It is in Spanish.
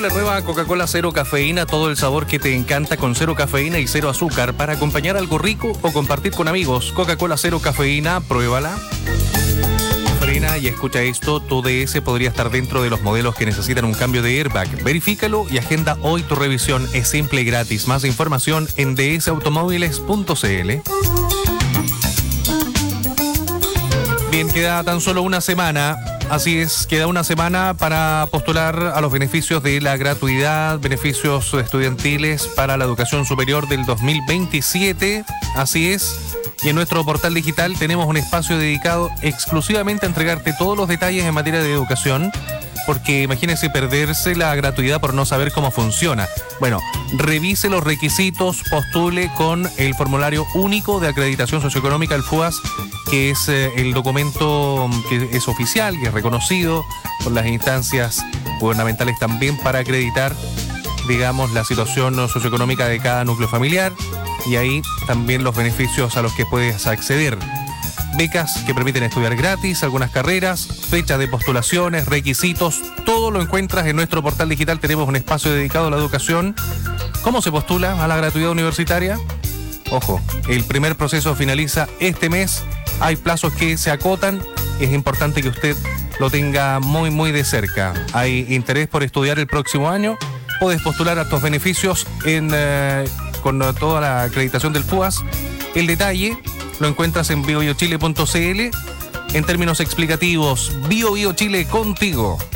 la nueva Coca-Cola Cero Cafeína, todo el sabor que te encanta con cero cafeína y cero azúcar para acompañar algo rico o compartir con amigos. Coca-Cola Cero Cafeína, pruébala. Frena y escucha esto, tu DS podría estar dentro de los modelos que necesitan un cambio de airbag. Verifícalo y agenda hoy tu revisión. Es simple y gratis. Más información en dsautomóviles.cl. Bien, queda tan solo una semana. Así es, queda una semana para postular a los beneficios de la gratuidad, beneficios estudiantiles para la educación superior del 2027. Así es. Y en nuestro portal digital tenemos un espacio dedicado exclusivamente a entregarte todos los detalles en materia de educación, porque imagínese perderse la gratuidad por no saber cómo funciona. Bueno, revise los requisitos, postule con el formulario único de acreditación socioeconómica, el FUAS, que es el documento que es oficial, que es reconocido por las instancias gubernamentales también para acreditar, digamos, la situación socioeconómica de cada núcleo familiar. Y ahí también los beneficios a los que puedes acceder. Becas que permiten estudiar gratis, algunas carreras, fechas de postulaciones, requisitos, todo lo encuentras en nuestro portal digital. Tenemos un espacio dedicado a la educación. ¿Cómo se postula a la gratuidad universitaria? Ojo, el primer proceso finaliza este mes. Hay plazos que se acotan. Es importante que usted lo tenga muy, muy de cerca. Hay interés por estudiar el próximo año. Puedes postular a estos beneficios con toda la acreditación del FUAS. El detalle lo encuentras en biobiochile.cl. En términos explicativos, BioBioChile contigo.